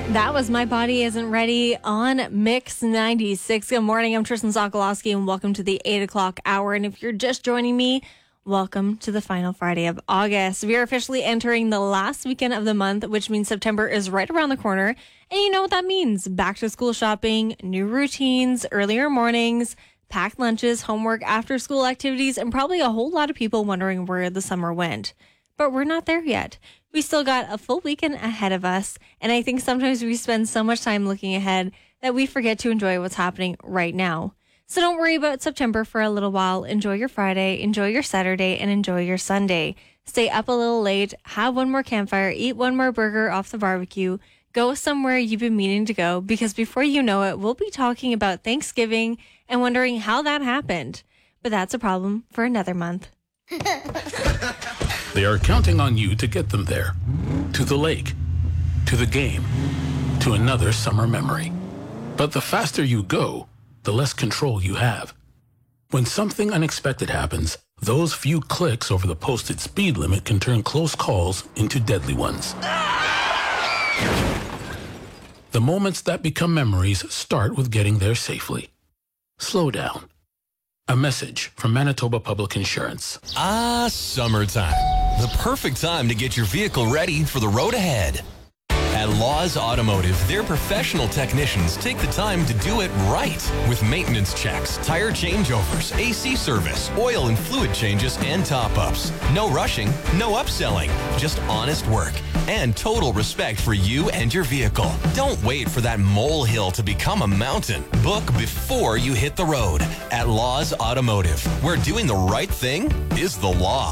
That was My Body Isn't Ready on Mix 96. Good morning. I'm Tristan Sokolowski, and welcome to the 8 o'clock hour. And if you're just joining me, welcome to the final Friday of August. We are officially entering the last weekend of the month, which means September is right around the corner. And you know what that means. Back to school shopping, new routines, earlier mornings, packed lunches, homework, after school activities, and probably a whole lot of people wondering where the summer went. But we're not there yet. We still got a full weekend ahead of us, and I think sometimes we spend so much time looking ahead that we forget to enjoy what's happening right now. So don't worry about September for a little while. Enjoy your Friday, enjoy your Saturday, and enjoy your Sunday. Stay up a little late, have one more campfire, eat one more burger off the barbecue, go somewhere you've been meaning to go, because before you know it, we'll be talking about Thanksgiving and wondering how that happened. But that's a problem for another month. They are counting on you to get them there. To the lake, to the game, to another summer memory. But the faster you go, the less control you have. When something unexpected happens, those few clicks over the posted speed limit can turn close calls into deadly ones. The moments that become memories start with getting there safely. Slow down. A message from Manitoba Public Insurance. Summertime. The perfect time to get your vehicle ready for the road ahead. At Laws Automotive, their professional technicians take the time to do it right with maintenance checks, tire changeovers, AC service, oil and fluid changes, and top-ups. No rushing, no upselling, just honest work and total respect for you and your vehicle. Don't wait for that molehill to become a mountain. Book before you hit the road at Laws Automotive, where doing the right thing is the law.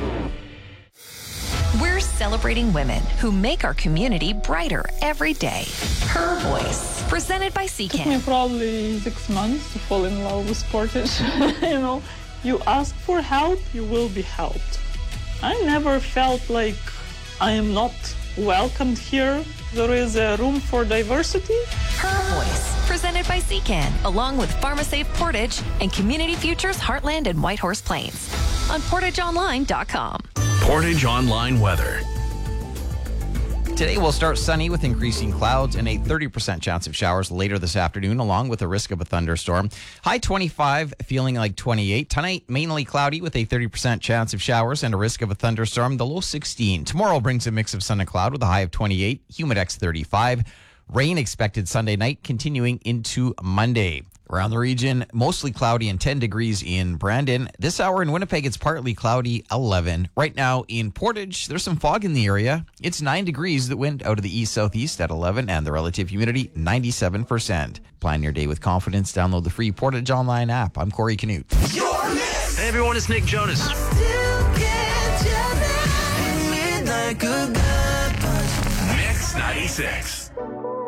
We're celebrating women who make our community brighter every day. Her Voice, presented by It took me Secan. probably 6 months to fall in love with Portage. You ask for help, you will be helped. I never felt like I am not welcomed here. There is a room for diversity. Her Voice, presented by Secan, along with PharmaSafe Portage and Community Futures Heartland and Whitehorse Plains on portageonline.com. Portage Online weather. Today will start sunny with increasing clouds and a 30% chance of showers later this afternoon, along with a risk of a thunderstorm. High 25, feeling like 28. Tonight, mainly cloudy with a 30% chance of showers and a risk of a thunderstorm. The low 16. Tomorrow brings a mix of sun and cloud with a high of 28. Humidex 35. Rain expected Sunday night, continuing into Monday. Around the region, mostly cloudy and 10 degrees in Brandon. This hour in Winnipeg, it's partly cloudy, 11. Right now in Portage, there's some fog in the area. It's 9 degrees. The wind out of the east-southeast at 11, and the relative humidity, 97%. Plan your day with confidence. Download the free Portage Online app. I'm Corey Canute. Hey everyone, it's Nick Jonas. Mix 96.